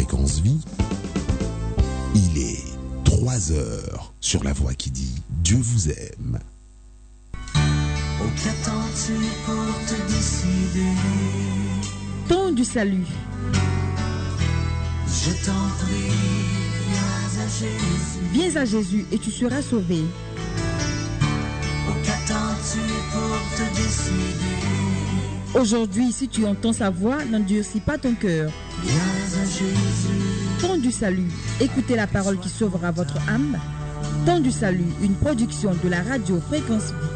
Fréquence Vie. Il est 3 heures sur la voix qui dit Dieu vous aime. Oh, qu'attends-tu pour te décider? Temps du salut. Je t'en prie, viens à Jésus. Viens à Jésus et tu seras sauvé. Oh, qu'attends-tu pour te décider? Aujourd'hui, si tu entends sa voix, n'endurcis pas ton cœur. Viens à Jésus. Temps du salut. Écoutez la parole qui sauvera votre âme. Temps du salut, une production de la radio Fréquence Vie.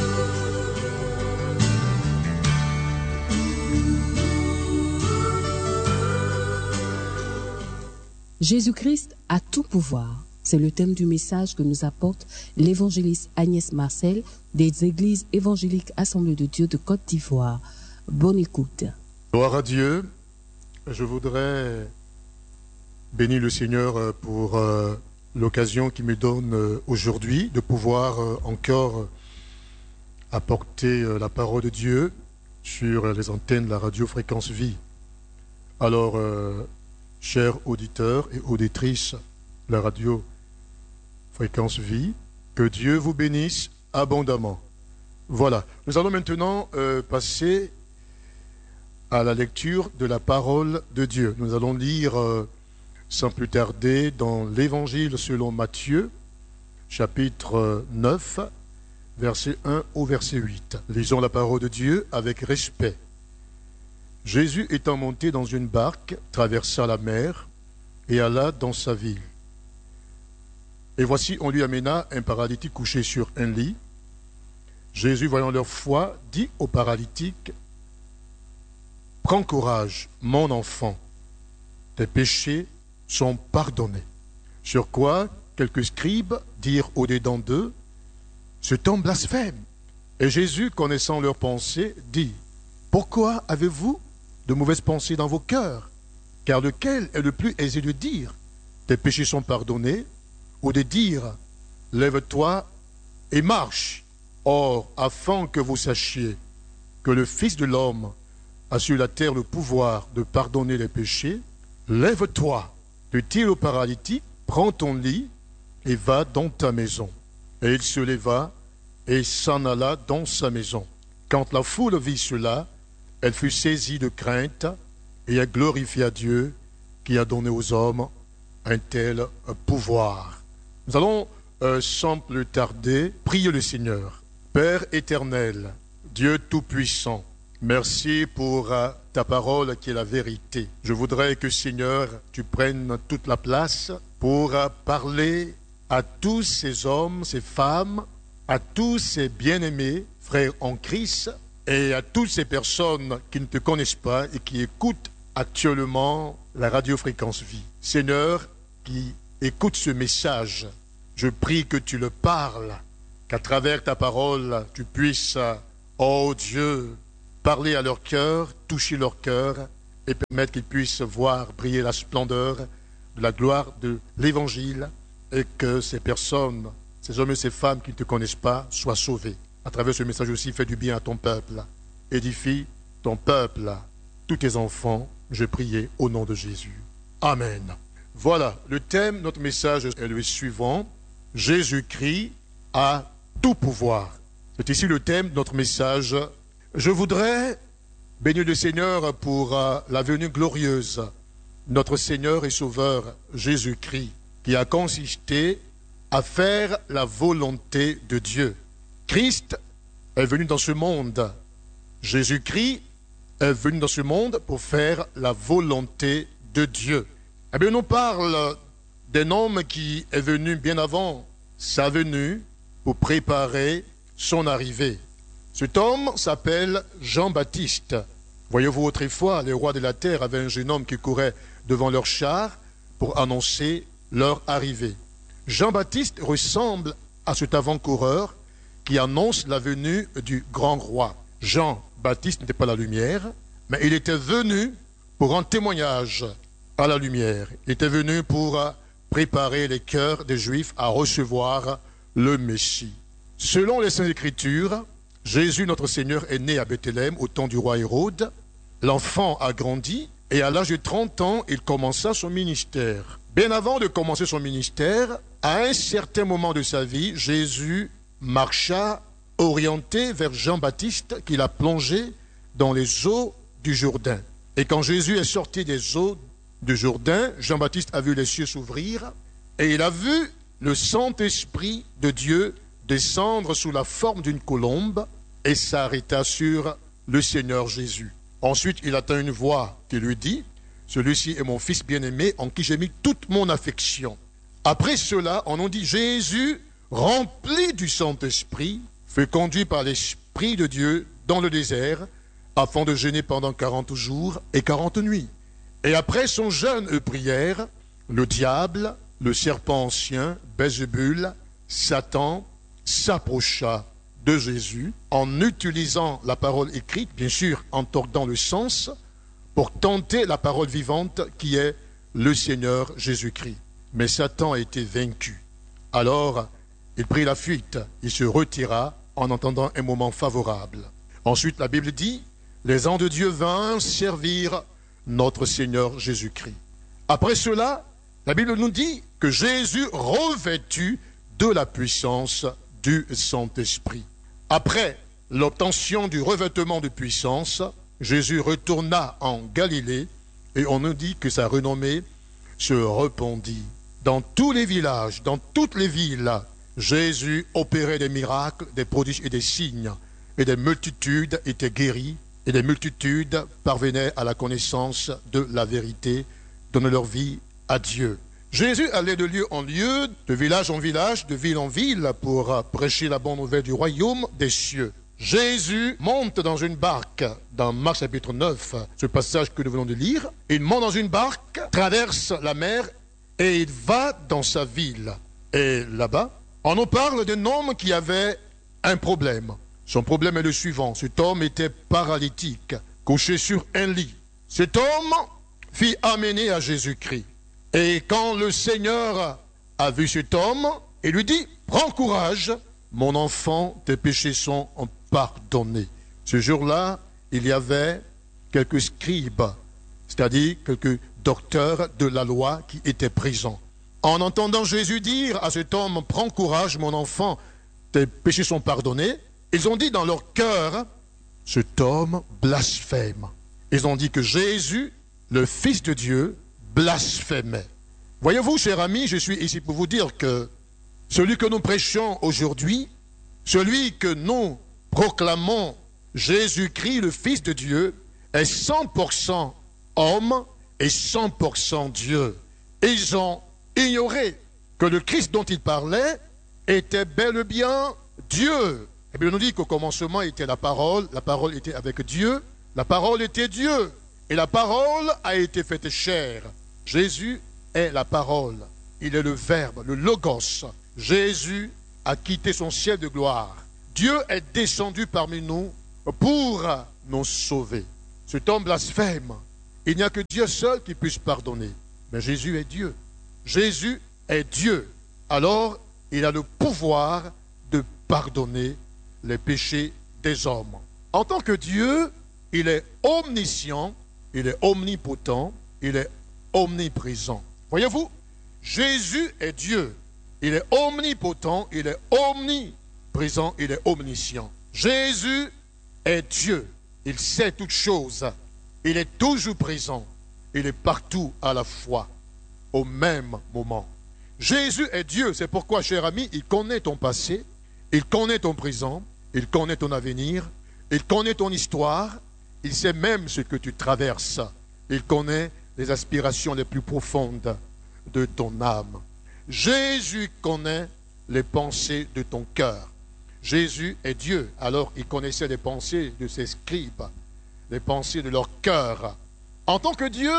Jésus-Christ a tout pouvoir. C'est le thème du message que nous apporte l'évangéliste Agnès Marcel des Églises évangéliques Assemblée de Dieu de Côte d'Ivoire. Bonne écoute. Gloire à Dieu. Je voudrais bénir le Seigneur pour l'occasion qu'il me donne aujourd'hui de pouvoir encore apporter la parole de Dieu sur les antennes de la radio Fréquence Vie. Alors, chers auditeurs et auditrices de la radio Fréquence Vie, que Dieu vous bénisse abondamment. Voilà, nous allons maintenant passer à la lecture de la parole de Dieu. Nous allons lire sans plus tarder dans l'Évangile selon Matthieu, chapitre 9, verset 1 au verset 8. Lisons la parole de Dieu avec respect. Jésus étant monté dans une barque, traversa la mer et alla dans sa ville. Et voici, on lui amena un paralytique couché sur un lit. Jésus, voyant leur foi, dit au paralytique, « Prends courage, mon enfant, tes péchés sont pardonnés. » Sur quoi quelques scribes dirent au-dedans d'eux, « Cet homme blasphème. » Et Jésus, connaissant leurs pensées, dit, « Pourquoi avez-vous de mauvaises pensées dans vos cœurs? Car lequel est le plus aisé de dire, « Tes péchés sont pardonnés » ou de dire, « Lève-toi et marche. » Or, afin que vous sachiez que le Fils de l'homme a sur la terre le pouvoir de pardonner les péchés, lève-toi, dit-il au paralytique, prends ton lit et va dans ta maison. Et il se leva et s'en alla dans sa maison. Quand la foule vit cela, elle fut saisie de crainte et elle glorifia Dieu qui a donné aux hommes un tel pouvoir. Nous allons, sans plus tarder, prier le Seigneur. Père éternel, Dieu tout-puissant, merci pour ta parole qui est la vérité. Je voudrais que, Seigneur, tu prennes toute la place pour parler à tous ces hommes, ces femmes, à tous ces bien-aimés, frères en Christ, et à toutes ces personnes qui ne te connaissent pas et qui écoutent actuellement la radio Fréquence Vie. Seigneur, qui écoute ce message, je prie que tu le parles, qu'à travers ta parole, tu puisses, oh Dieu, parler à leur cœur, toucher leur cœur et permettre qu'ils puissent voir briller la splendeur de la gloire de l'Évangile et que ces personnes, ces hommes et ces femmes qui ne te connaissent pas soient sauvés. À travers ce message aussi, fais du bien à ton peuple. Édifie ton peuple, tous tes enfants, je prie au nom de Jésus. Amen. Voilà, le thème de notre message est le suivant. Jésus-Christ a tout pouvoir. C'est ici le thème de notre message. Je voudrais bénir le Seigneur pour la venue glorieuse de notre Seigneur et Sauveur Jésus-Christ, qui a consisté à faire la volonté de Dieu. Christ est venu dans ce monde. Jésus-Christ est venu dans ce monde pour faire la volonté de Dieu. Eh bien, on parle d'un homme qui est venu bien avant sa venue pour préparer son arrivée. Cet homme s'appelle Jean-Baptiste. Voyez-vous, autrefois, les rois de la terre avaient un jeune homme qui courait devant leur char pour annoncer leur arrivée. Jean-Baptiste ressemble à cet avant-coureur qui annonce la venue du grand roi. Jean-Baptiste n'était pas la lumière, mais il était venu pour rendre témoignage à la lumière. Il était venu pour préparer les cœurs des Juifs à recevoir le Messie. Selon les Saintes Écritures, Jésus, notre Seigneur, est né à Bethléem au temps du roi Hérode. L'enfant a grandi Et à l'âge de 30 ans, il commença son ministère. Bien avant de commencer son ministère, à un certain moment de sa vie, Jésus marcha orienté vers Jean-Baptiste qu'il a plongé dans les eaux du Jourdain. Et quand Jésus est sorti des eaux du Jourdain, Jean-Baptiste a vu les cieux s'ouvrir et il a vu le Saint-Esprit de Dieu descendre sous la forme d'une colombe et s'arrêta sur le Seigneur Jésus. Ensuite, il entend une voix qui lui dit « Celui-ci est mon fils bien-aimé en qui j'ai mis toute mon affection. » Après cela, on nous dit « Jésus, rempli du Saint-Esprit, fut conduit par l'Esprit de Dieu dans le désert afin de jeûner pendant 40 jours et 40 nuits. Et après son jeûne et prière, le diable, le serpent ancien, Belzébul, Satan, s'approcha de Jésus en utilisant la parole écrite, bien sûr en tordant le sens, pour tenter la parole vivante qui est le Seigneur Jésus-Christ. Mais Satan a été vaincu. Alors, il prit la fuite, il se retira en entendant un moment favorable. Ensuite, la Bible dit, les anges de Dieu vinrent servir notre Seigneur Jésus-Christ. Après cela, la Bible nous dit que Jésus revêtut de la puissance du Saint-Esprit. Après l'obtention du revêtement de puissance, Jésus retourna en Galilée et on nous dit que sa renommée se répandit. Dans tous les villages, dans toutes les villes, Jésus opérait des miracles, des prodiges et des signes, et des multitudes étaient guéries, et des multitudes parvenaient à la connaissance de la vérité, donnant leur vie à Dieu. Jésus allait de lieu en lieu, de village en village, de ville en ville, pour prêcher la bonne nouvelle du royaume des cieux. Jésus monte dans une barque, dans Marc chapitre 9, ce passage que nous venons de lire. Il monte dans une barque, traverse la mer, et il va dans sa ville. Et là-bas, on nous parle d'un homme qui avait un problème. Son problème est le suivant. Cet homme était paralytique, couché sur un lit. Cet homme fut amené à Jésus-Christ. Et quand le Seigneur a vu cet homme, il lui dit, « Prends courage, mon enfant, tes péchés sont pardonnés. » Ce jour-là, il y avait quelques scribes, c'est-à-dire quelques docteurs de la loi qui étaient présents. En entendant Jésus dire à cet homme, « Prends courage, mon enfant, tes péchés sont pardonnés », ils ont dit dans leur cœur, « Cet homme blasphème. » Ils ont dit que Jésus, le Fils de Dieu, blasphémait. Voyez-vous, chers amis, je suis ici pour vous dire que celui que nous prêchons aujourd'hui, celui que nous proclamons, Jésus-Christ, le Fils de Dieu, est 100% homme et 100% Dieu. Ils ont ignoré que le Christ dont ils parlaient était bel et bien Dieu. Et bien, on nous dit qu'au commencement était la parole était avec Dieu, la parole était Dieu, et la parole a été faite chair. Jésus est la parole, il est le Verbe, le Logos. Jésus a quitté son ciel de gloire. Dieu est descendu parmi nous pour nous sauver. Cet homme blasphème. Il n'y a que Dieu seul qui puisse pardonner. Mais Jésus est Dieu. Jésus est Dieu. Alors, il a le pouvoir de pardonner les péchés des hommes. En tant que Dieu, il est omniscient, il est omnipotent, il est omniprésent. Voyez-vous, Jésus est Dieu. Il est omnipotent, il est omniprésent, il est omniscient. Jésus est Dieu. Il sait toutes choses. Il est toujours présent. Il est partout à la fois, au même moment. Jésus est Dieu. C'est pourquoi, cher ami, il connaît ton passé, il connaît ton présent, il connaît ton avenir, il connaît ton histoire, il sait même ce que tu traverses. Il connaît les aspirations les plus profondes de ton âme. Jésus connaît les pensées de ton cœur. Jésus est Dieu, alors il connaissait les pensées de ses scribes, les pensées de leur cœur. En tant que Dieu,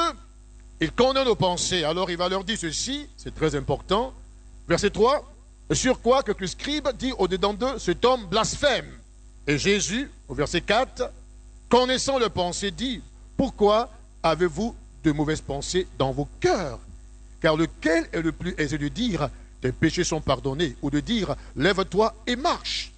il connaît nos pensées, alors il va leur dire ceci, c'est très important. Verset 3, sur quoi que le scribe dit au-dedans d'eux, cet homme blasphème. Et Jésus, au verset 4, connaissant leurs pensées, dit, pourquoi avez-vous de mauvaises pensées dans vos cœurs? Car lequel est le plus aisé de dire, tes péchés sont pardonnés, ou de dire, lève-toi et marche?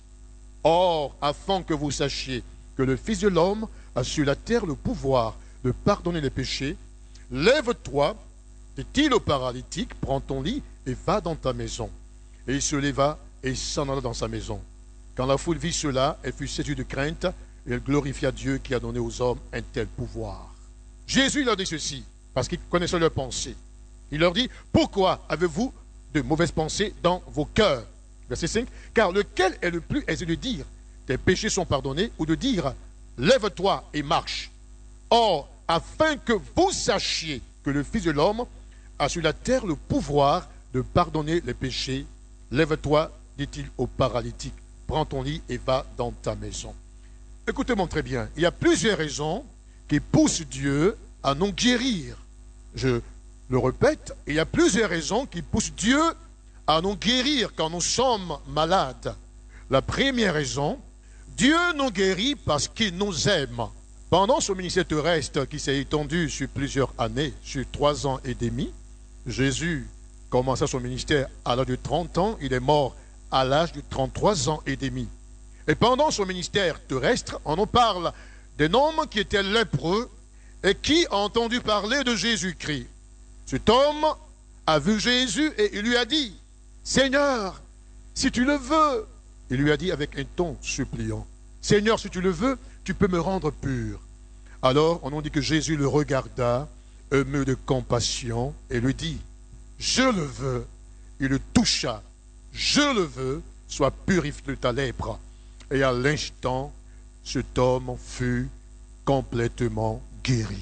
Or, afin que vous sachiez que le Fils de l'homme a sur la terre le pouvoir de pardonner les péchés, lève-toi, dit-il au paralytique, prends ton lit et va dans ta maison. Et il se leva et s'en alla dans sa maison. Quand la foule vit cela, elle fut saisie de crainte et elle glorifia Dieu qui a donné aux hommes un tel pouvoir. Jésus leur dit ceci, parce qu'il connaissait leurs pensées. Il leur dit, pourquoi avez-vous de mauvaises pensées dans vos cœurs? Verset 5, car lequel est le plus aisé de dire, tes péchés sont pardonnés, ou de dire, lève-toi et marche. Or, afin que vous sachiez que le Fils de l'homme a sur la terre le pouvoir de pardonner les péchés, lève-toi, dit-il au paralytique, prends ton lit et va dans ta maison. Écoutez-moi très bien, il y a plusieurs raisons qui poussent Dieu à nous guérir. Je le répète, il y a plusieurs raisons qui poussent Dieu à nous guérir quand nous sommes malades. La première raison, Dieu nous guérit parce qu'il nous aime. Pendant son ministère terrestre qui s'est étendu sur plusieurs années, sur 3 ans et demi, Jésus commença son ministère à l'âge de 30 ans, il est mort à l'âge de 33 ans et demi. Et pendant son ministère terrestre, on nous parle d'un homme qui était lépreux et qui a entendu parler de Jésus-Christ. Cet homme a vu Jésus et il lui a dit, « Seigneur, si tu le veux, il lui a dit avec un ton suppliant, « Seigneur, si tu le veux, tu peux me rendre pur. » Alors, on nous dit que Jésus le regarda, ému de compassion, et lui dit, « Je le veux. » Il le toucha, « Je le veux, sois purifié de ta lèpre. » Et à l'instant, cet homme fut complètement guéri.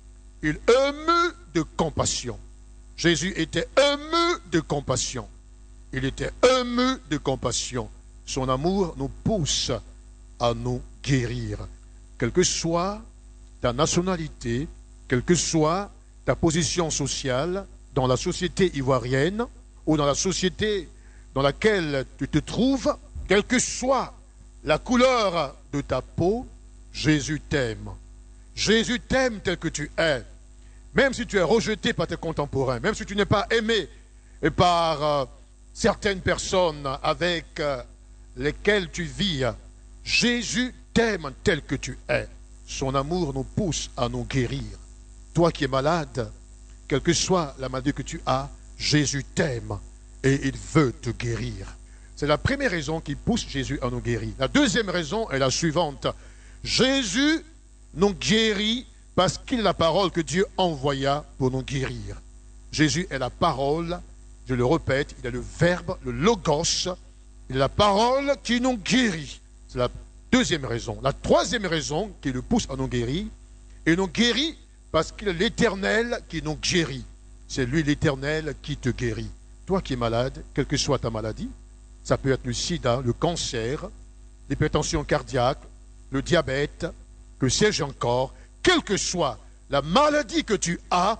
Il ému de compassion. Jésus était ému de compassion. Il était ému de compassion. Son amour nous pousse à nous guérir. Quelle que soit ta nationalité, quelle que soit ta position sociale dans la société ivoirienne ou dans la société dans laquelle tu te trouves, quelle que soit la couleur de ta peau, Jésus t'aime. Jésus t'aime tel que tu es. Même si tu es rejeté par tes contemporains, même si tu n'es pas aimé par certaines personnes avec lesquelles tu vis, Jésus t'aime tel que tu es. Son amour nous pousse à nous guérir. Toi qui es malade, quelle que soit la maladie que tu as, Jésus t'aime et il veut te guérir. C'est la première raison qui pousse Jésus à nous guérir. La deuxième raison est la suivante. Jésus nous guérit parce qu'il est la parole que Dieu envoya pour nous guérir. Jésus est la parole, je le répète, il est le verbe, le logos, il est la parole qui nous guérit. C'est la deuxième raison. La troisième raison qui le pousse à nous guérir, il nous guérit parce qu'il est l'Éternel qui nous guérit. C'est lui l'Éternel qui te guérit. Toi qui es malade, quelle que soit ta maladie, ça peut être le sida, le cancer, l'hypertension cardiaque, le diabète, que sais-je encore, quelle que soit la maladie que tu as,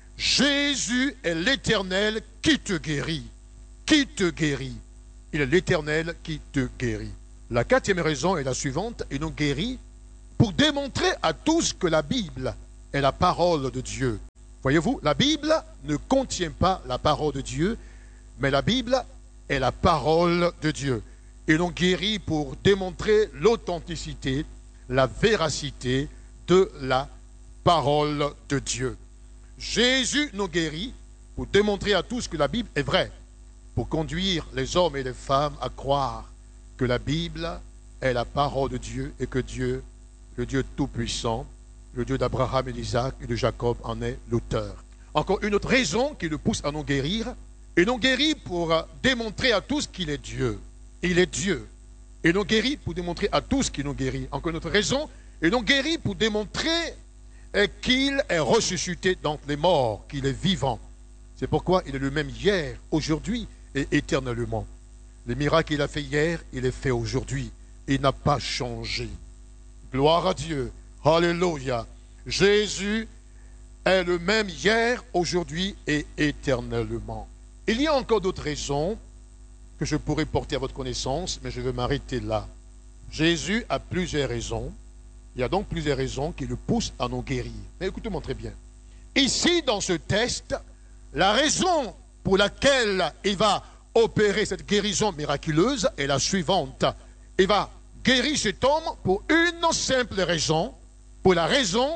Jésus est l'Éternel qui te guérit. Qui te guérit. Il est l'Éternel qui te guérit. La quatrième raison est la suivante, il nous guérit pour démontrer à tous que la Bible est la parole de Dieu. Voyez-vous, la Bible ne contient pas la parole de Dieu, mais la Bible est la parole de Dieu. Il nous guérit pour démontrer l'authenticité, la véracité de la parole de Dieu. Jésus nous guérit pour démontrer à tous que la Bible est vraie, pour conduire les hommes et les femmes à croire que la Bible est la parole de Dieu et que Dieu, le Dieu tout-puissant, le Dieu d'Abraham et d'Isaac et de Jacob en est l'auteur. Encore une autre raison qui le pousse à nous guérir, et nous guérit pour démontrer à tous qu'il est Dieu. Il est Dieu. Et nous guérit pour démontrer à tous qu'il nous guérit. Encore une autre raison, et nous guérit pour démontrer qu'il est ressuscité d'entre les morts, qu'il est vivant. C'est pourquoi il est le même hier, aujourd'hui et éternellement. Les miracles qu'il a fait hier, il les fait aujourd'hui. Il n'a pas changé. Gloire à Dieu. Alléluia. Jésus est le même hier, aujourd'hui et éternellement. Il y a encore d'autres raisons que je pourrais porter à votre connaissance, mais je vais m'arrêter là. Jésus a plusieurs raisons. Il y a donc plusieurs raisons qui le poussent à nous guérir. Mais écoutez-moi très bien. Ici, dans ce texte, la raison pour laquelle il va opérer cette guérison miraculeuse est la suivante. Il va guérir cet homme pour une simple raison, pour la raison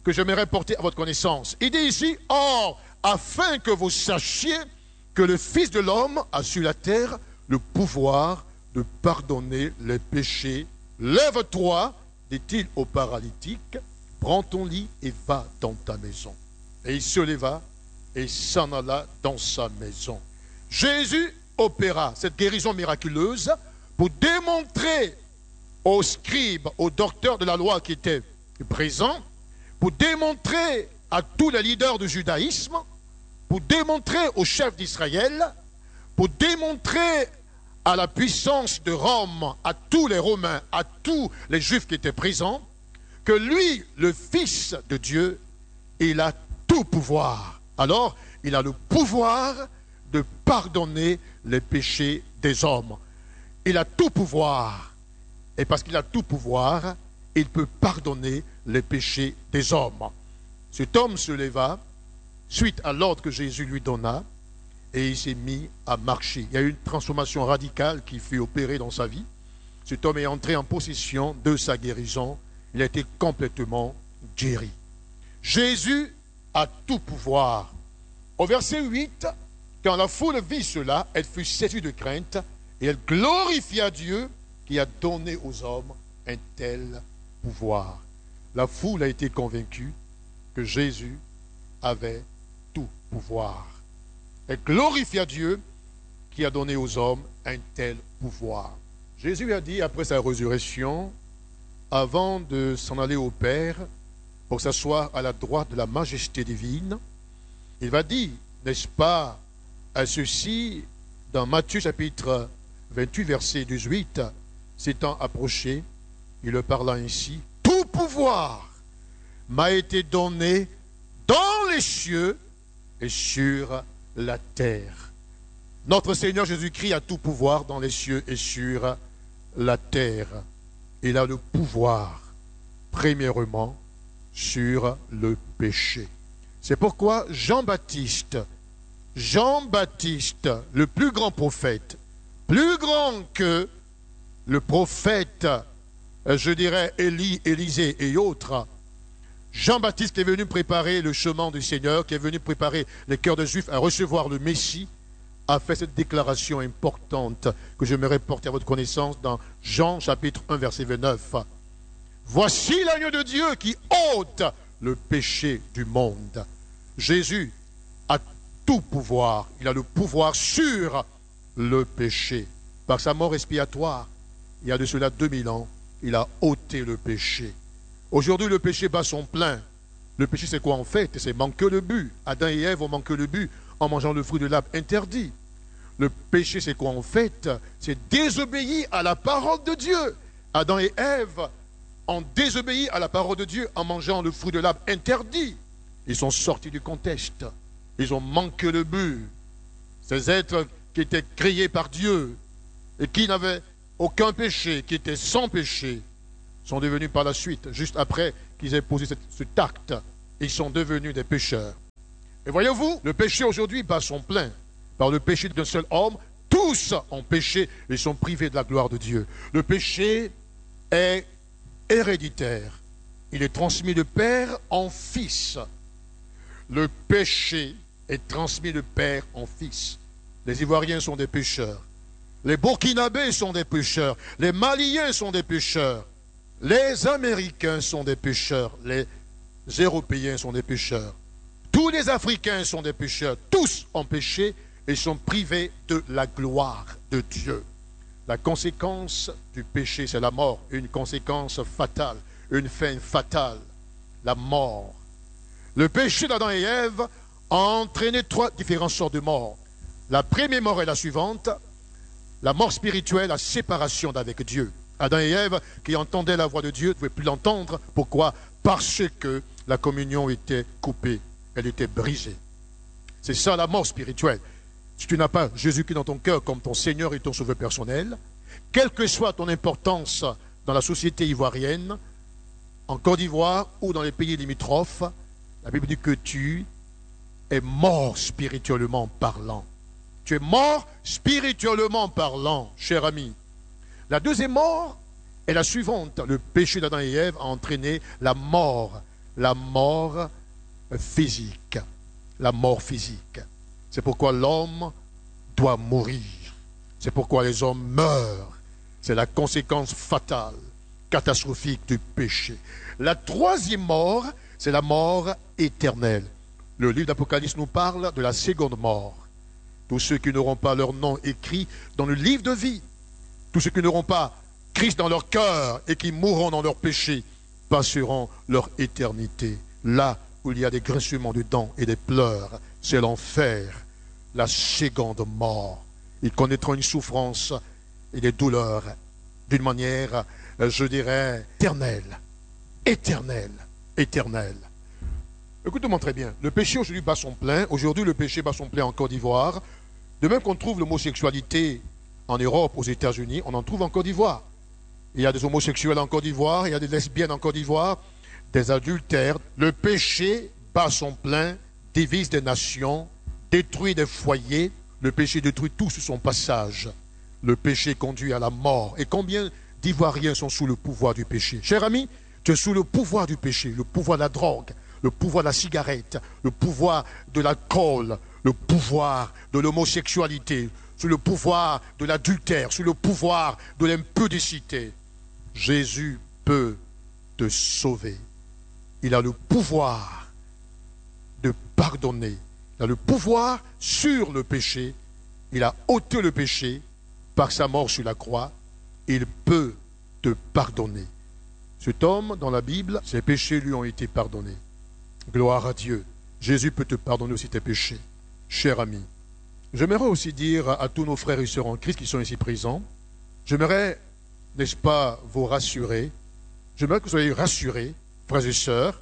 que j'aimerais porter à votre connaissance. Il dit ici, or, afin que vous sachiez que le Fils de l'homme a sur la terre le pouvoir de pardonner les péchés. Lève-toi, dit-il au paralytique, prends ton lit et va dans ta maison. Et il se leva et s'en alla dans sa maison. Jésus opéra cette guérison miraculeuse pour démontrer aux scribes, aux docteurs de la loi qui étaient présents, pour démontrer à tous les leaders du judaïsme, pour démontrer aux chefs d'Israël, pour démontrer à la puissance de Rome, à tous les Romains, à tous les Juifs qui étaient présents, que lui, le Fils de Dieu, il a tout pouvoir. Alors, il a le pouvoir de pardonner les péchés des hommes. Il a tout pouvoir. Et parce qu'il a tout pouvoir, il peut pardonner les péchés des hommes. Cet homme se leva, suite à l'ordre que Jésus lui donna, et il s'est mis à marcher. Il y a eu une transformation radicale qui fut opérée dans sa vie. Cet homme est entré en possession de sa guérison. Il a été complètement guéri. Jésus a tout pouvoir. Au verset 8, quand la foule vit cela, elle fut saisie de crainte et elle glorifia Dieu qui a donné aux hommes un tel pouvoir. La foule a été convaincue que Jésus avait tout pouvoir. Elle glorifia Dieu qui a donné aux hommes un tel pouvoir. Jésus a dit après sa résurrection, avant de s'en aller au Père, pour s'asseoir à la droite de la majesté divine, il va dire, n'est-ce pas, à ceci, dans Matthieu chapitre 28, verset 18, s'étant approché, il leur parla ainsi, tout pouvoir m'a été donné dans les cieux et sur la terre. Notre Seigneur Jésus-Christ a tout pouvoir dans les cieux et sur la terre. Il a le pouvoir, premièrement, sur le péché. C'est pourquoi Jean-Baptiste, le plus grand prophète, plus grand que le prophète, je dirais, Élie, Élisée et autres, Jean-Baptiste qui est venu préparer le chemin du Seigneur, qui est venu préparer les cœurs des Juifs à recevoir le Messie, a fait cette déclaration importante que j'aimerais porter à votre connaissance dans Jean chapitre 1 verset 29. Voici l'agneau de Dieu qui ôte le péché du monde. Jésus a tout pouvoir. Il a le pouvoir sur le péché. Par sa mort expiatoire, il y a de cela 2000 ans, il a ôté le péché. Aujourd'hui, le péché bat son plein. Le péché, c'est quoi en fait? C'est manquer le but. Adam et Ève ont manqué le but en mangeant le fruit de l'arbre interdit. Le péché, c'est quoi en fait? C'est désobéir à la parole de Dieu. Adam et Ève ont désobéi à la parole de Dieu en mangeant le fruit de l'arbre interdit. Ils sont sortis du contexte. Ils ont manqué le but. Ces êtres qui étaient créés par Dieu et qui n'avaient aucun péché, qui étaient sans péché, sont devenus par la suite, juste après qu'ils aient posé cet acte, ils sont devenus des pécheurs. Et voyez-vous, le péché aujourd'hui bat son plein. Par le péché d'un seul homme, tous ont péché et sont privés de la gloire de Dieu. Le péché est héréditaire. Il est transmis de père en fils. Le péché est transmis de père en fils. Les Ivoiriens sont des pécheurs. Les Burkinabés sont des pécheurs. Les Maliens sont des pécheurs. Les Américains sont des pécheurs. Les Européens sont des pécheurs. Tous les Africains sont des pécheurs. Tous ont péché et sont privés de la gloire de Dieu. La conséquence du péché, c'est la mort. Une conséquence fatale. Une fin fatale. La mort. Le péché d'Adam et Ève a entraîné 3 différentes sortes de morts. La première mort est la suivante. La mort spirituelle, la séparation d'avec Dieu. Adam et Ève, qui entendaient la voix de Dieu, ne pouvaient plus l'entendre. Pourquoi? Parce que la communion était coupée. Elle était brisée. C'est ça la mort spirituelle. Si tu n'as pas Jésus-Christ dans ton cœur comme ton Seigneur et ton Sauveur personnel, quelle que soit ton importance dans la société ivoirienne, en Côte d'Ivoire ou dans les pays limitrophes, la Bible dit que tu es mort spirituellement parlant. Tu es mort spirituellement parlant, cher ami. La deuxième mort est la suivante. Le péché d'Adam et Ève a entraîné la mort la mort physique. La mort physique. C'est pourquoi l'homme doit mourir. C'est pourquoi les hommes meurent. C'est la conséquence fatale, catastrophique du péché. La troisième mort, c'est la mort éternelle. Le livre d'Apocalypse nous parle de la seconde mort. Tous ceux qui n'auront pas leur nom écrit dans le livre de vie, tous ceux qui n'auront pas Christ dans leur cœur et qui mourront dans leur péché, passeront leur éternité. Là où il y a des grincements de dents et des pleurs, c'est l'enfer, la seconde mort. Ils connaîtront une souffrance et des douleurs d'une manière, je dirais, éternelle. Éternelle. Éternelle. Écoutez-moi très bien. Le péché aujourd'hui bat son plein. Aujourd'hui, le péché bat son plein en Côte d'Ivoire. De même qu'on trouve l'homosexualité en Europe, aux États-Unis, on en trouve en Côte d'Ivoire. Il y a des homosexuels en Côte d'Ivoire, il y a des lesbiennes en Côte d'Ivoire, des adultères. Le péché bat son plein, divise des nations, détruit des foyers. Le péché détruit tout sur son passage. Le péché conduit à la mort. Et combien d'Ivoiriens sont sous le pouvoir du péché? Cher ami, tu es sous le pouvoir du péché, le pouvoir de la drogue, le pouvoir de la cigarette, le pouvoir de l'alcool, le pouvoir de l'homosexualité, sous le pouvoir de l'adultère, sous le pouvoir de l'impudicité. Jésus peut te sauver. Il a le pouvoir de pardonner. Il a le pouvoir sur le péché. Il a ôté le péché par sa mort sur la croix. Il peut te pardonner. Cet homme, dans la Bible, ses péchés lui ont été pardonnés. Gloire à Dieu. Jésus peut te pardonner aussi tes péchés. Cher ami, j'aimerais aussi dire à tous nos frères et sœurs en Christ qui sont ici présents, j'aimerais, n'est-ce pas, vous rassurer, j'aimerais que vous soyez rassurés, frères et sœurs,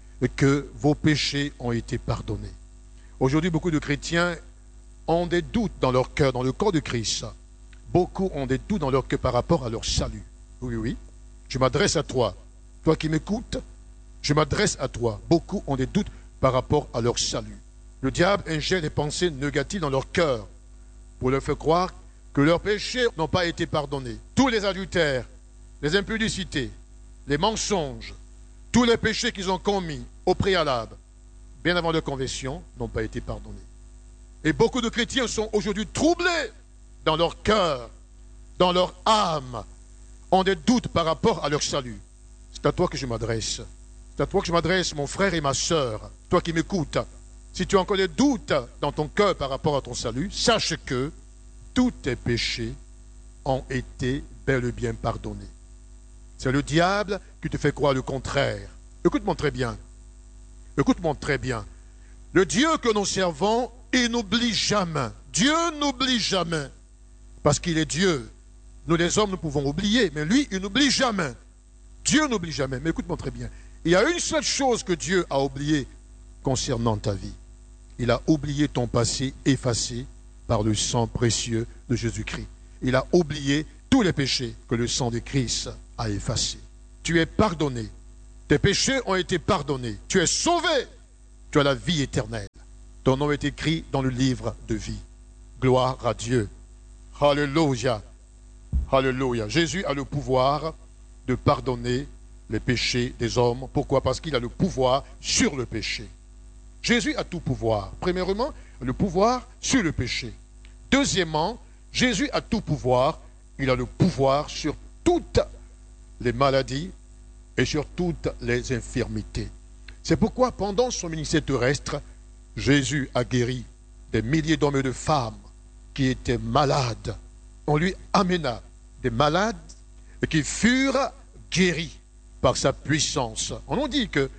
que vos péchés ont été pardonnés. Aujourd'hui, beaucoup de chrétiens ont des doutes dans leur cœur, dans le corps de Christ. Beaucoup ont des doutes dans leur cœur par rapport à leur salut. Oui, oui. Je m'adresse à toi. Toi qui m'écoutes, je m'adresse à toi. Beaucoup ont des doutes par rapport à leur salut. Le diable injecte des pensées négatives dans leur cœur pour leur faire croire que leurs péchés n'ont pas été pardonnés. Tous les adultères, les impudicités, les mensonges, tous les péchés qu'ils ont commis au préalable, bien avant leur conversion, n'ont pas été pardonnés. Et beaucoup de chrétiens sont aujourd'hui troublés dans leur cœur, dans leur âme, ont des doutes par rapport à leur salut. C'est à toi que je m'adresse. C'est à toi que je m'adresse, mon frère et ma sœur, toi qui m'écoutes. Si tu as encore des doutes dans ton cœur par rapport à ton salut, sache que tous tes péchés ont été bel et bien pardonnés. C'est le diable qui te fait croire le contraire. Écoute-moi très bien. Écoute-moi très bien. Le Dieu que nous servons, il n'oublie jamais. Dieu n'oublie jamais. Parce qu'il est Dieu. Nous les hommes, nous pouvons oublier, mais lui, il n'oublie jamais. Dieu n'oublie jamais. Mais écoute-moi très bien. Il y a une seule chose que Dieu a oubliée concernant ta vie. Il a oublié ton passé effacé par le sang précieux de Jésus-Christ. Il a oublié tous les péchés que le sang de Christ a effacés. Tu es pardonné. Tes péchés ont été pardonnés. Tu es sauvé. Tu as la vie éternelle. Ton nom est écrit dans le livre de vie. Gloire à Dieu. Alléluia. Alléluia. Jésus a le pouvoir de pardonner les péchés des hommes. Pourquoi? Parce qu'il a le pouvoir sur le péché. Jésus a tout pouvoir. Premièrement, le pouvoir sur le péché. Deuxièmement, Jésus a tout pouvoir. Il a le pouvoir sur toutes les maladies et sur toutes les infirmités. C'est pourquoi pendant son ministère terrestre, Jésus a guéri des milliers d'hommes et de femmes qui étaient malades. On lui amena des malades et qui furent guéris par sa puissance. On nous dit que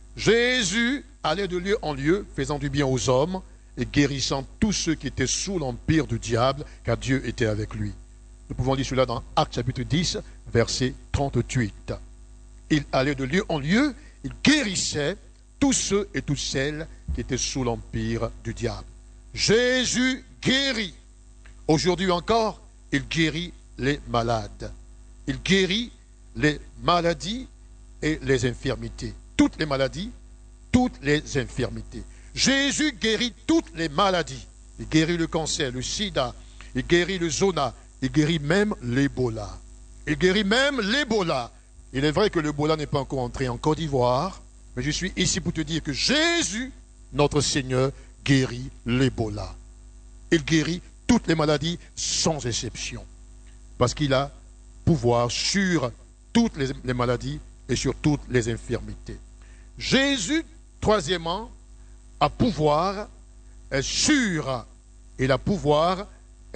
Jésus allait de lieu en lieu, faisant du bien aux hommes et guérissant tous ceux qui étaient sous l'empire du diable, car Dieu était avec lui. Nous pouvons lire cela dans Actes chapitre 10, verset 38. Il allait de lieu en lieu, il guérissait tous ceux et toutes celles qui étaient sous l'empire du diable. Jésus guérit. Aujourd'hui encore, il guérit les malades. Il guérit les maladies et les infirmités. Toutes les maladies, toutes les infirmités. Jésus guérit toutes les maladies. Il guérit le cancer, le sida, il guérit le zona, il guérit même l'Ebola. Il guérit même l'Ebola. Il est vrai que l'Ebola n'est pas encore entré en Côte d'Ivoire, Mais je suis ici pour te dire que Jésus, notre Seigneur, guérit l'Ebola. Il guérit toutes les maladies sans exception. Parce qu'il a pouvoir sur toutes les maladies et sur toutes les infirmités. Jésus, troisièmement, a pouvoir sur, il a pouvoir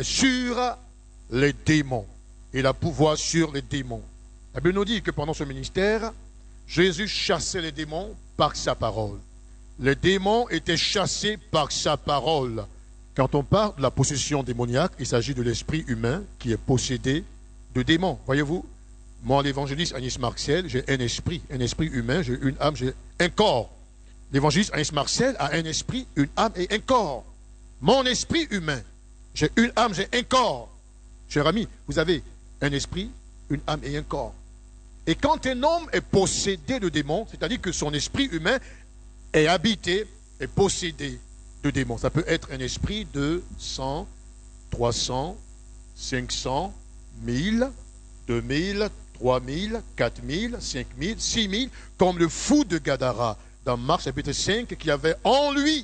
sur les démons. Il a pouvoir sur les démons. La Bible nous dit que pendant ce ministère, Jésus chassait les démons par sa parole. Les démons étaient chassés par sa parole. Quand on parle de la possession démoniaque, il s'agit de l'esprit humain qui est possédé de démons. Voyez-vous, moi, l'évangéliste Agnès Marcel, j'ai un esprit humain, j'ai une âme, j'ai un corps. L'évangéliste Agnès Marcel a un esprit, une âme et un corps. Mon esprit humain, j'ai une âme, j'ai un corps. Cher ami, vous avez un esprit, une âme et un corps. Et quand un homme est possédé de démons, c'est-à-dire que son esprit humain est habité, est possédé de démons. Ça peut être un esprit de 100, 300, 500, 1000, 2000, 3000, 4000, 5000, 6000, comme le fou de Gadara dans Marc chapitre 5 qui avait en lui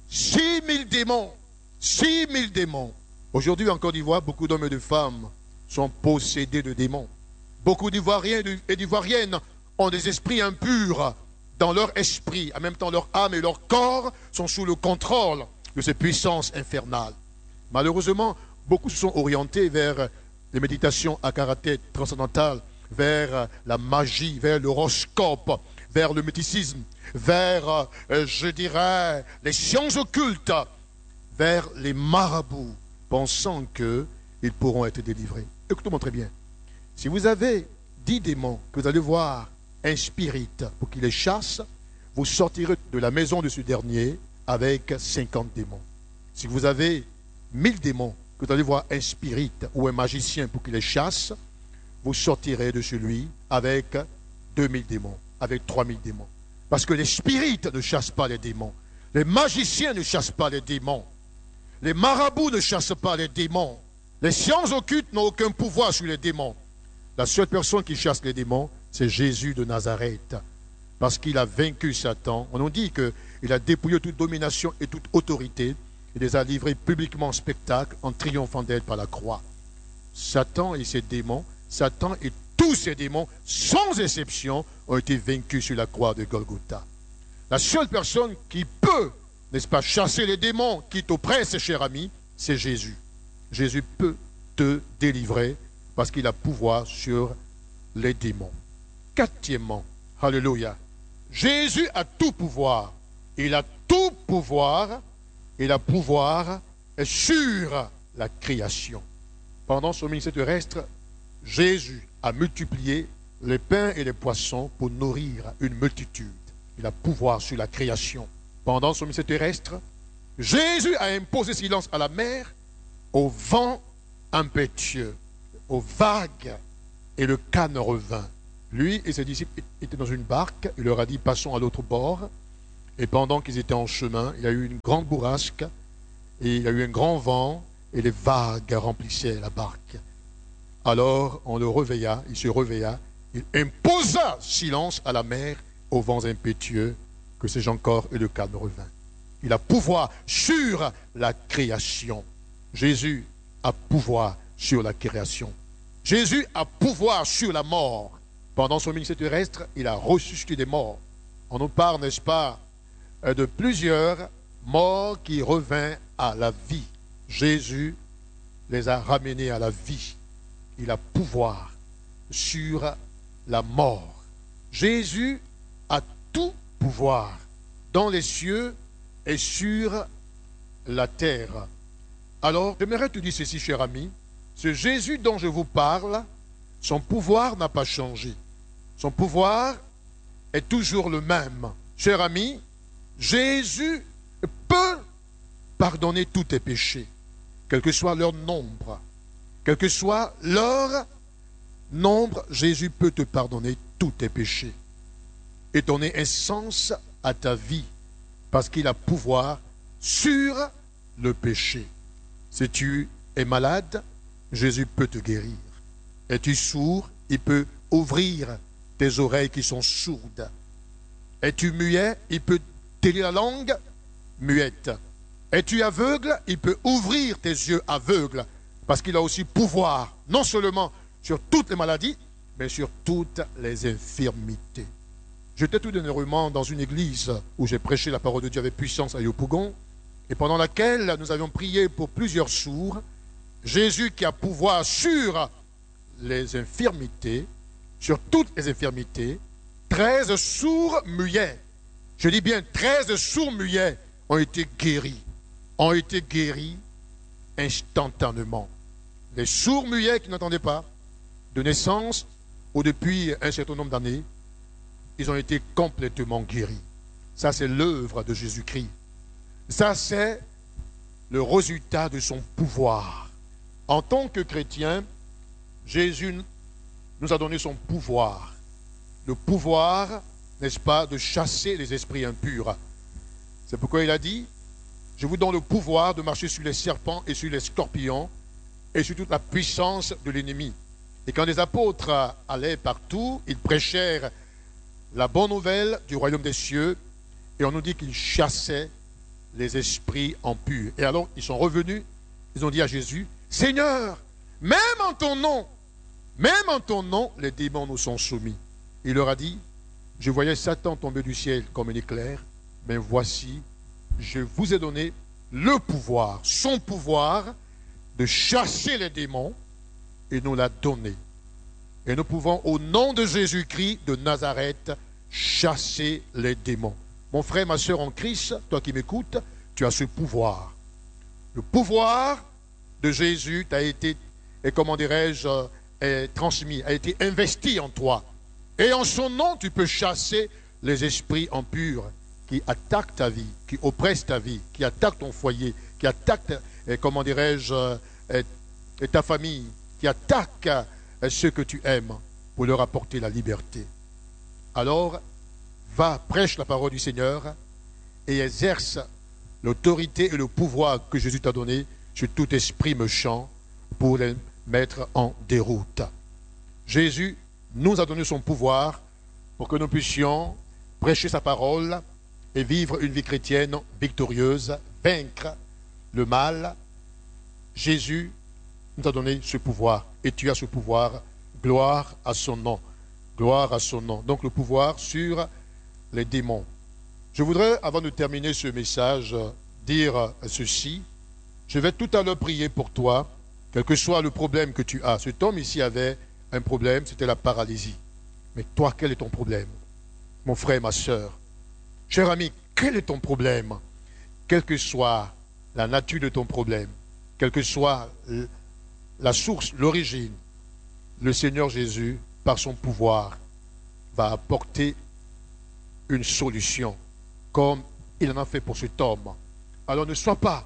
6000 démons. 6000 démons. Aujourd'hui en Côte d'Ivoire, beaucoup d'hommes et de femmes sont possédés de démons. Beaucoup d'Ivoiriens et d'Ivoiriennes ont des esprits impurs dans leur esprit. En même temps, leur âme et leur corps sont sous le contrôle de ces puissances infernales. Malheureusement, beaucoup se sont orientés vers les méditations à caractère transcendantal, vers la magie, vers l'horoscope, vers le mysticisme, vers, je dirais, les sciences occultes, vers les marabouts, pensant qu'ils pourront être délivrés. Écoutez-moi très bien. Si vous avez 10 démons que vous allez voir un spirit pour qu'il les chasse, vous sortirez de la maison de ce dernier avec 50 démons. Si vous avez 1000 démons que vous allez voir un spirit ou un magicien pour qu'il les chasse, vous sortirez de celui avec 2000 démons, avec 3000 démons. Parce que les spirites ne chassent pas les démons. Les magiciens ne chassent pas les démons. Les marabouts ne chassent pas les démons. Les sciences occultes n'ont aucun pouvoir sur les démons. La seule personne qui chasse les démons, c'est Jésus de Nazareth. Parce qu'il a vaincu Satan. On nous dit qu'il a dépouillé toute domination et toute autorité. Il les a livrés publiquement en spectacle en triomphant d'elle par la croix. Satan et ses démons, Satan et tous ses démons, sans exception, ont été vaincus sur la croix de Golgotha. La seule personne qui peut, n'est-ce pas, chasser les démons qui t'oppressent, cher ami, c'est Jésus. Jésus peut te délivrer parce qu'il a pouvoir sur les démons. Quatrièmement, alléluia, Jésus a tout pouvoir. Il a tout pouvoir. Il a pouvoir sur la création. Pendant son ministère terrestre, Jésus a multiplié les pains et les poissons pour nourrir une multitude. Il a pouvoir sur la création. Pendant son ministère terrestre, Jésus a imposé silence à la mer, au vent impétueux, aux vagues, et le calme revint. Lui et ses disciples étaient dans une barque, il leur a dit passons à l'autre bord, et pendant qu'ils étaient en chemin, il y a eu une grande bourrasque, et il y a eu un grand vent, et les vagues remplissaient la barque. Alors on le réveilla, il se réveilla, il imposa silence à la mer, aux vents impétueux, que ces gens corps et le calme revint. Il a pouvoir sur la création. Jésus a pouvoir sur la création. Jésus a pouvoir sur la mort. Pendant son ministère terrestre, il a ressuscité des morts. On nous parle, n'est-ce pas, de plusieurs morts qui revinrent à la vie. Jésus les a ramenés à la vie. Il a pouvoir sur la mort. Jésus a tout pouvoir dans les cieux et sur la terre. Alors, j'aimerais te dire ceci, cher ami. Ce Jésus dont je vous parle, son pouvoir n'a pas changé. Son pouvoir est toujours le même. Cher ami, Jésus peut pardonner tous tes péchés, quel que soit leur nombre. Quel que soit leur nombre, Jésus peut te pardonner tous tes péchés et donner un sens à ta vie, parce qu'il a pouvoir sur le péché. Si tu es malade, Jésus peut te guérir. Es-tu sourd? Il peut ouvrir tes oreilles qui sont sourdes. Es-tu muet? Il peut tenir la langue muette. Es-tu aveugle? Il peut ouvrir tes yeux aveugles. Parce qu'il a aussi pouvoir, non seulement sur toutes les maladies, mais sur toutes les infirmités. J'étais tout dernièrement dans une église où j'ai prêché la parole de Dieu avec puissance à Yopougon, et pendant laquelle nous avions prié pour plusieurs sourds. Jésus qui a pouvoir sur les infirmités, sur toutes les infirmités, 13 sourds muets, je dis bien 13 sourds muets ont été guéris instantanément. Les sourds muets qui n'entendaient pas, de naissance ou depuis un certain nombre d'années, ils ont été complètement guéris. Ça, c'est l'œuvre de Jésus-Christ. Ça, c'est le résultat de son pouvoir. En tant que chrétien, Jésus nous a donné son pouvoir. Le pouvoir, n'est-ce pas, de chasser les esprits impurs. C'est pourquoi il a dit, je vous donne le pouvoir de marcher sur les serpents et sur les scorpions et sur toute la puissance de l'ennemi. Et quand les apôtres allaient partout, ils prêchèrent la bonne nouvelle du royaume des cieux, et on nous dit qu'ils chassaient les esprits impurs. Et alors, ils sont revenus, ils ont dit à Jésus, Seigneur, même en ton nom, les démons nous sont soumis. Il leur a dit, je voyais Satan tomber du ciel comme un éclair, mais voici, je vous ai donné le pouvoir, son pouvoir, de chasser les démons, et nous l'a donné. Et nous pouvons, au nom de Jésus-Christ de Nazareth, chasser les démons. Mon frère, ma soeur en Christ, toi qui m'écoutes, tu as ce pouvoir. Le pouvoir de Jésus t'a été, et comment dirais-je, transmis, a été investi en toi. Et en son nom, tu peux chasser les esprits impurs qui attaquent ta vie, qui oppressent ta vie, qui attaquent ton foyer, qui attaquent, comment dirais-je, ta famille, qui attaquent ceux que tu aimes pour leur apporter la liberté. Alors, va, prêche la parole du Seigneur et exerce l'autorité et le pouvoir que Jésus t'a donné sur tout esprit méchant pour les mettre en déroute. Jésus nous a donné son pouvoir pour que nous puissions prêcher sa parole et vivre une vie chrétienne victorieuse, vaincre le mal. Jésus nous a donné ce pouvoir et tu as ce pouvoir. Gloire à son nom. Gloire à son nom. Donc le pouvoir sur les démons. Je voudrais, avant de terminer ce message, dire ceci. Je vais tout à l'heure prier pour toi, quel que soit le problème que tu as. Cet homme ici avait un problème, c'était la paralysie. Mais toi, quel est ton problème? Mon frère, ma soeur, cher ami, quel est ton problème? Quelle que soit la nature de ton problème, quelle que soit la source, l'origine, le Seigneur Jésus, par son pouvoir, va apporter une solution, comme il en a fait pour cet homme. Alors ne sois pas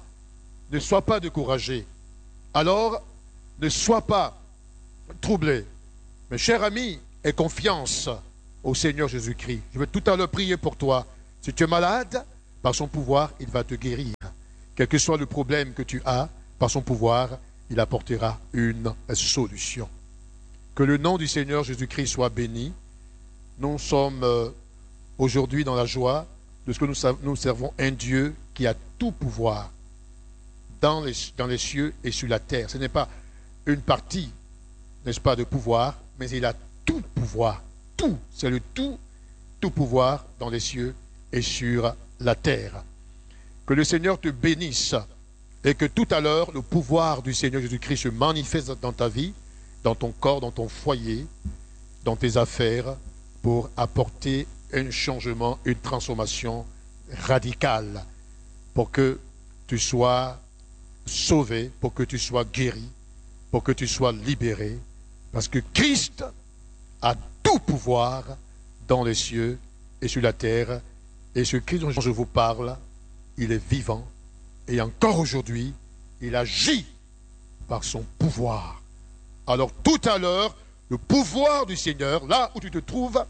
découragé. Alors ne sois pas troublé. Mais cher ami, aie confiance au Seigneur Jésus-Christ. Je vais tout à l'heure prier pour toi. Si tu es malade, par son pouvoir, il va te guérir. Quel que soit le problème que tu as, par son pouvoir, il apportera une solution. Que le nom du Seigneur Jésus-Christ soit béni. Nous sommes aujourd'hui dans la joie de ce que nous servons un Dieu qui a tout pouvoir dans les cieux et sur la terre. Ce n'est pas une partie, n'est-ce pas, de pouvoir, mais il a tout pouvoir. Tout, c'est le tout pouvoir dans les cieux et sur la terre. Que le Seigneur te bénisse et que tout à l'heure, le pouvoir du Seigneur Jésus-Christ se manifeste dans ta vie, dans ton corps, dans ton foyer, dans tes affaires, pour apporter un changement, une transformation radicale, pour que tu sois sauvé, pour que tu sois guéri, pour que tu sois libéré, parce que Christ a tout pouvoir dans les cieux et sur la terre, et ce Christ dont je vous parle, il est vivant, et encore aujourd'hui, il agit par son pouvoir. Alors tout à l'heure, le pouvoir du Seigneur, là où tu te trouves,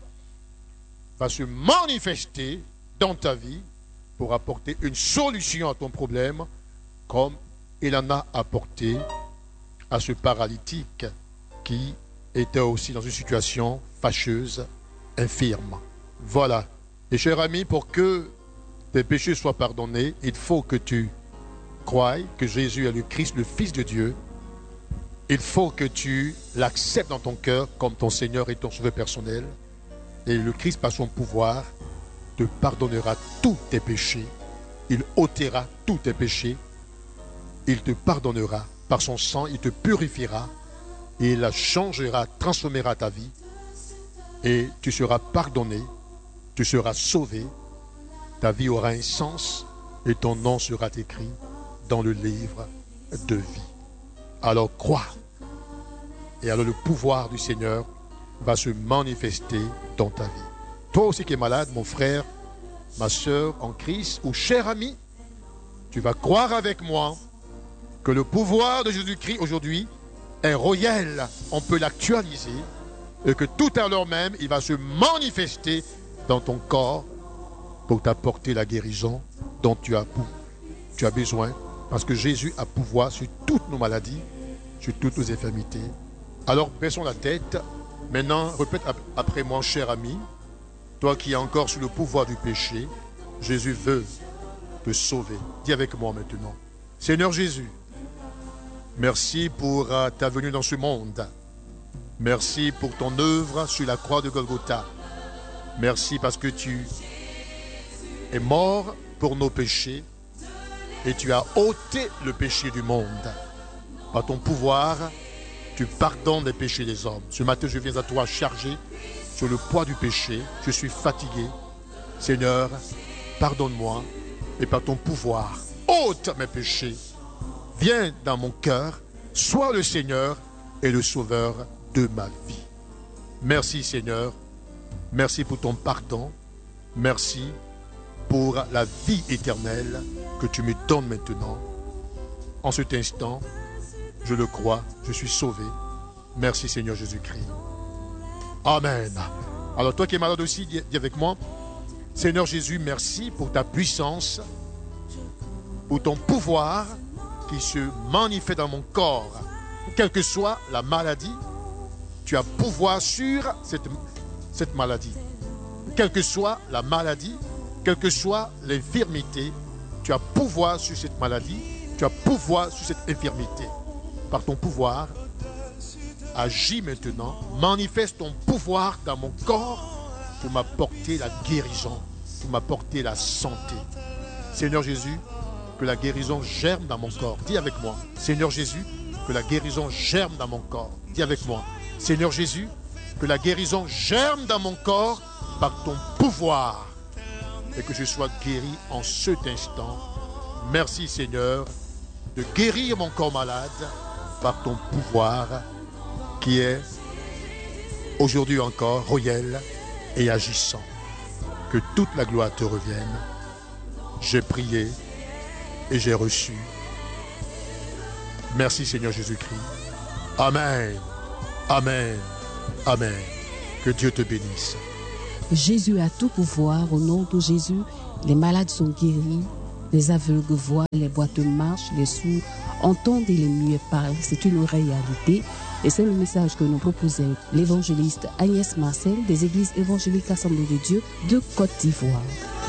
va se manifester dans ta vie pour apporter une solution à ton problème, comme il en a apporté à ce paralytique qui était aussi dans une situation fâcheuse, infirme. Voilà, Et cher ami, pour que tes péchés soient pardonnés, il faut que tu crois que Jésus est le Christ, le Fils de Dieu. Il faut que tu l'acceptes dans ton cœur comme ton Seigneur et ton Sauveur personnel. Et le Christ, par son pouvoir, te pardonnera tous tes péchés. Il ôtera tous tes péchés. Il te pardonnera. Par son sang, il te purifiera. Et il changera, transformera ta vie. Et tu seras pardonné. Tu seras sauvé. Ta vie aura un sens. Et ton nom sera écrit dans le livre de vie. Alors crois. Et alors le pouvoir du Seigneur va se manifester dans ta vie. Toi aussi qui es malade, mon frère, ma soeur en Christ, ou cher ami, tu vas croire avec moi que le pouvoir de Jésus-Christ aujourd'hui est réel. On peut l'actualiser et que tout à l'heure même, il va se manifester dans ton corps pour t'apporter la guérison dont tu as besoin. Parce que Jésus a pouvoir sur toutes nos maladies, sur toutes nos infirmités. Alors, baissons la tête. Maintenant, répète après moi, cher ami. Toi qui es encore sous le pouvoir du péché, Jésus veut te sauver. Dis avec moi maintenant. Seigneur Jésus, merci pour ta venue dans ce monde. Merci pour ton œuvre sur la croix de Golgotha. Merci parce que tu es mort pour nos péchés et tu as ôté le péché du monde. Par ton pouvoir, tu pardonnes les péchés des hommes. Ce matin, je viens à toi chargé sur le poids du péché. Je suis fatigué. Seigneur, pardonne-moi et par ton pouvoir, ôte mes péchés. Viens dans mon cœur, sois le Seigneur et le Sauveur de ma vie. Merci Seigneur. Merci pour ton pardon. Merci pour la vie éternelle que tu me donnes maintenant. En cet instant, je le crois, je suis sauvé. Merci Seigneur Jésus-Christ. Amen. Alors toi qui es malade aussi, dis avec moi. Seigneur Jésus, merci pour ta puissance, pour ton pouvoir qui se manifeste dans mon corps. Quelle que soit la maladie, tu as pouvoir sur cette maladie. Quelle que soit la maladie, quelle que soit l'infirmité, tu as pouvoir sur cette maladie, tu as pouvoir sur cette infirmité. Par ton pouvoir, agis maintenant, manifeste ton pouvoir dans mon corps pour m'apporter la guérison, pour m'apporter la santé. Seigneur Jésus, que la guérison germe dans mon corps. Dis avec moi, Seigneur Jésus, que la guérison germe dans mon corps. Dis avec moi, Seigneur Jésus, que la guérison germe dans mon corps par ton pouvoir et que je sois guéri en cet instant. Merci Seigneur de guérir mon corps malade par ton pouvoir qui est aujourd'hui encore réel et agissant. Que toute la gloire te revienne. J'ai prié et j'ai reçu. Merci Seigneur Jésus-Christ. Amen. Amen. Amen. Que Dieu te bénisse. Jésus a tout pouvoir. Au nom de Jésus, les malades sont guéris, les aveugles voient, les boiteux marchent, les sourds entendent et les muets parlent. C'est une réalité et c'est le message que nous proposait l'évangéliste Agnès Marcel des Églises évangéliques Assemblées de Dieu de Côte d'Ivoire.